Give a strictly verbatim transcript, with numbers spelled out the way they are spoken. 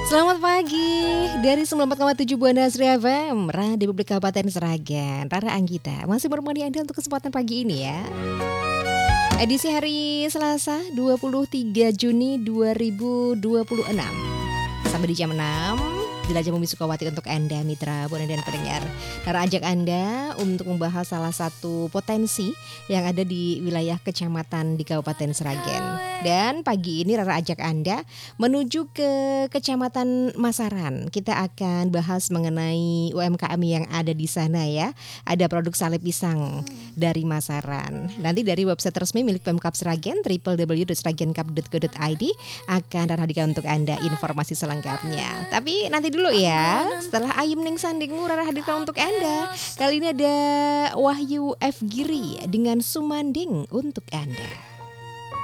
Selamat pagi dari sembilan puluh empat koma tujuh Buana Asri F M, Radio Publik Kabupaten Sragen. Rara Anggita masih menemani Anda untuk kesempatan pagi ini ya. Edisi hari Selasa dua puluh tiga Juni dua ribu dua puluh enam. Sampai di jam enam Jelajah Bumi Sukawati untuk Anda mitra Buana dan pendengar. Rara ajak Anda untuk membahas salah satu potensi yang ada di wilayah kecamatan di Kabupaten Sragen. Dan pagi ini Rara ajak Anda menuju ke Kecamatan Masaran. Kita akan bahas mengenai U M K M yang ada di sana ya. Ada produk sale pisang dari Masaran. Nanti dari website resmi milik Pemkab Sragen w w w titik sragenkap titik go titik i d akan Rara hadirkan untuk Anda informasi selengkapnya. Tapi nanti dulu ya, setelah Ayem Ning Sandingmu Rara hadirkan untuk Anda. Kali ini ada Wahyu F. Giri dengan Sumanding untuk Anda.